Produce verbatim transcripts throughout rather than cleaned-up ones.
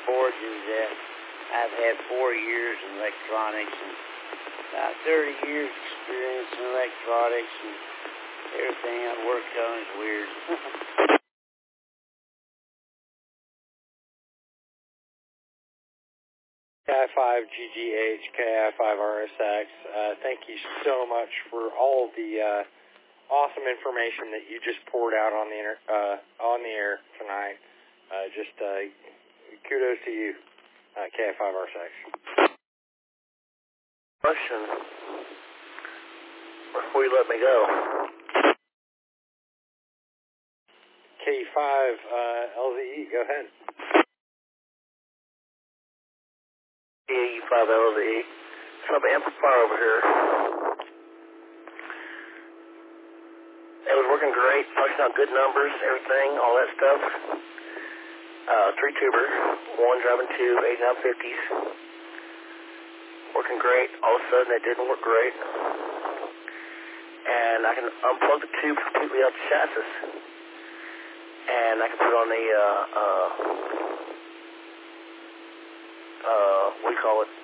forges that I've had four years in electronics and about thirty years experience in electronics, and everything I've worked on is weird. K I five G G H, K I five R S X, uh, thank you so much for all the uh, awesome information that you just poured out on the inter uh, on the air tonight. Uh, just uh, kudos to you, uh, K I five R S X. Question before you let me go. K five uh, L Z E, go ahead. K five L Z E. So I have an amplifier over here. It was working great, punching out good numbers, everything, all that stuff. Uh, three tuber, one driving two, eighty-nine fifties. Working great. All of a sudden, it didn't work great. And I can unplug the tube completely out the chassis. And I can put on the, uh, uh, uh, what do you call it?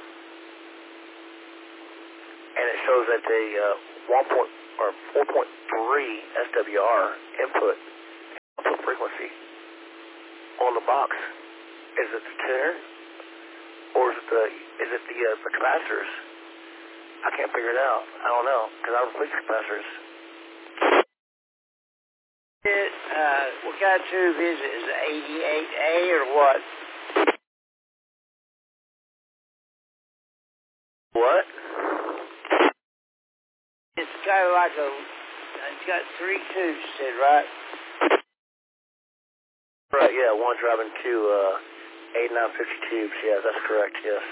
And it shows that the, uh, one point, or four point three S W R input, output frequency on the box. Is it the tuner? Or is it the, is it the, uh, the capacitors? I can't figure it out. I don't know, because I replaced the capacitors. It, uh, what kind of tube is it? Is it eighty-eight A or what? What? It's kind of like a, it's got three tubes, you said, right? Right, yeah, one driving two, uh, eighty-nine fifty tubes. Yeah, that's correct, yes.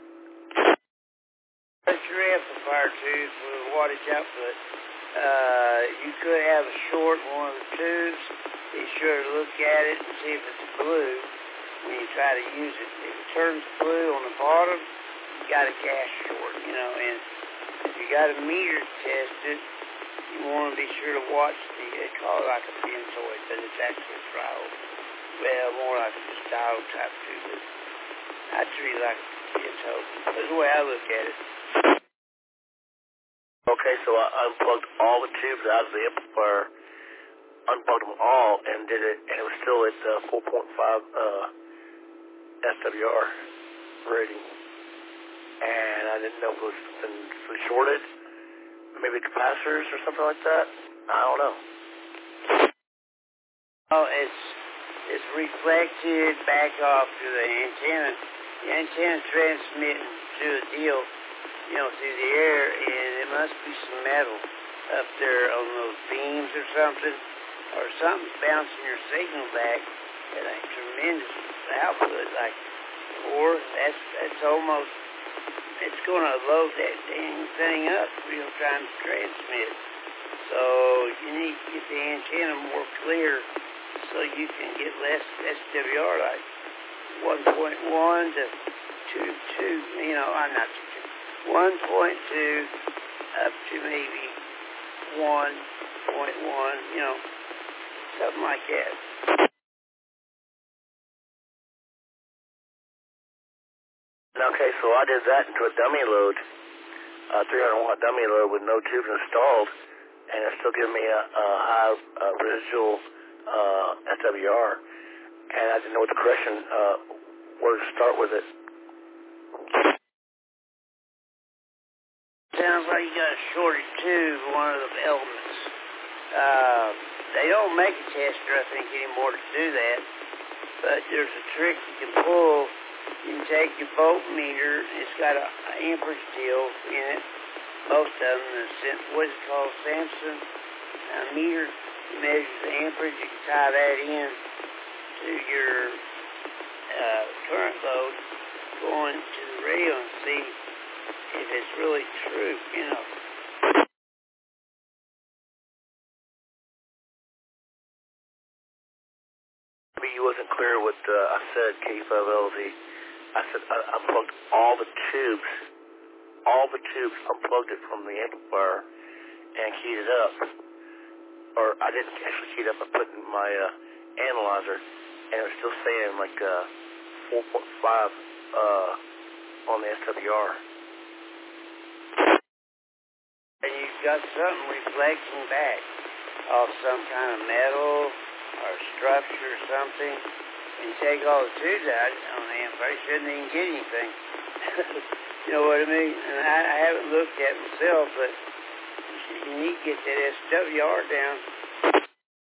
That's your amplifier tube for the wattage output. Uh, you could have a short in one of the tubes. Be sure to look at it and see if it's blue when you try to use it. If it turns blue on the bottom, you got a gas short, you know, and if you got a meter to test it, you want to be sure to watch the, they call it like a benzoid, but it's actually a triode. Well, more like a diode type tube. I treat it like a benzoid. That's the way I look at it. Okay, so I unplugged all the tubes out of the amplifier, unplugged them all, and did it, and it was still at uh, four point five uh, S W R rating. And I didn't know if it was something shorted, maybe capacitors or something like that. I don't know. Oh, it's it's reflected back off to the antenna. The antenna transmitting to a deal, you know, through the air, and it must be some metal up there on those beams or something, or something's bouncing your signal back at a tremendous output, like four. That's that's almost. It's going to load that dang thing up real time to transmit. So you need to get the antenna more clear so you can get less S W R, like one point one to two point two, you know, I'm not two point two, one point two up to maybe one point one, you know, something like that. Okay, so I did that into a dummy load, uh, three hundred watt dummy load with no tubes installed, and it's still giving me a, a high uh, residual uh, S W R, and I didn't know what the correction, uh, where to start with it. Sounds like you got a shorted tube, one of the elements. Uh, they don't make a tester, I think, anymore to do that, but there's a trick you can pull. You can take your voltmeter, it's got an amperage deal in it. Most of them, the, what is it called, Samson uh, meter, measures the amperage. You can tie that in to your uh, current load, going to the radio and see if it's really true, you know. Maybe you wasn't clear what uh, I said, K five L Z. I said I unplugged all the tubes, all the tubes, unplugged it from the amplifier and keyed it up. Or I didn't actually key it up, I put it in my uh, analyzer, and it was still saying like uh, four point five uh, on the S W R. And you've got something reflecting back off some kind of metal or structure or something. And you take all the tubes out on the amplifier, you shouldn't even get anything. You know what I mean? And I, I haven't looked at it myself, but you need to get that S W R down